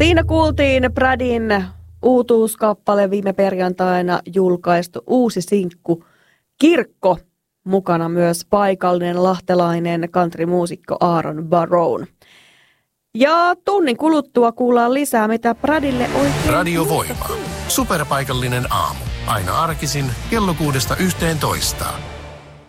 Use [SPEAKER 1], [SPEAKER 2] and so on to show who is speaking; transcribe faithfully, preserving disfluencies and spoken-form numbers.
[SPEAKER 1] Siinä kuultiin Bradin uutuuskappale, viime perjantaina julkaistu uusi sinkku Kirkko. Mukana myös paikallinen lahtelainen countrymuusikko Aaron Barone. Ja tunnin kuluttua kuullaan lisää, mitä Bradille oikein...
[SPEAKER 2] Radio Voima. Superpaikallinen aamu. Aina arkisin kello kuudesta yhteentoista.